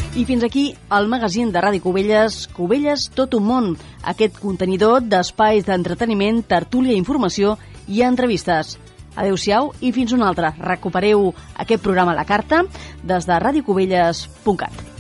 I fins aquí el magazín de Ràdio Cubelles, Cubelles tot un món, aquest contenidor d'espais d'entreteniment, tertúlia, informació i entrevistes. Adéu-siau i fins una altra. Recupereu aquest programa a la carta des de radiocubelles.cat.